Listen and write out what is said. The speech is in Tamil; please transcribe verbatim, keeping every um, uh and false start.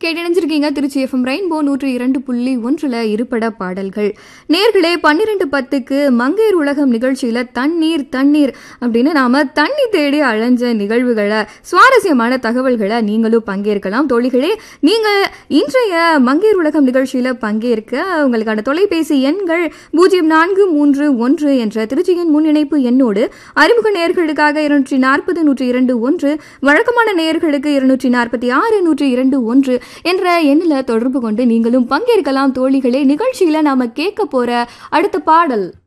கேட்டணிஞ்சிருக்கீங்க திருச்சி எஃப்எம் ரெயின்போ நூற்றி இரண்டு புள்ளி ஒன்றுல இருபட பாடல்கள். நேர்களே, பன்னிரெண்டு பத்துக்கு மங்கையர் உலகம் நிகழ்ச்சியில தண்ணீர் தண்ணீர் அப்படின்னு நாம தண்ணி தேடி அலைஞ்ச நிகழ்வுகளை, சுவாரஸ்யமான தகவல்களை நீங்களும் பங்கேற்கலாம். தோழிகளே, நீங்க இன்றைய மங்கையர் உலகம் நிகழ்ச்சியில பங்கேற்க உங்களுக்கான தொலைபேசி எண்கள் பூஜ்ஜியம் நான்கு மூன்று ஒன்று என்ற திருச்சியின் முன்னிணைப்பு எண்ணோடு அறிமுக நேயர்களுக்காக இருநூற்றி நாற்பது நூற்றி இரண்டு ஒன்று, வழக்கமான நேயர்களுக்கு இருநூற்றி நாற்பத்தி ஆறு நூற்றி இரண்டு ஒன்று என்ற எண்ணில் தொடர்பு கொண்டு நீங்களும் பங்கேற்கலாம். தோழிகளே, நிகழ்ச்சியில நாம கேட்க போற அடுத்த பாடல்